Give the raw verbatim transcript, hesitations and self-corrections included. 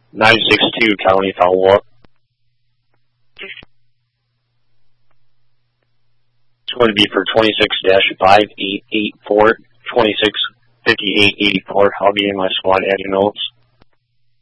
nine six two County follow-up. It's going to be for twenty-six dash five eight eight four, twenty-six fifty-eight eighty-four. I'll be in my squad adding notes.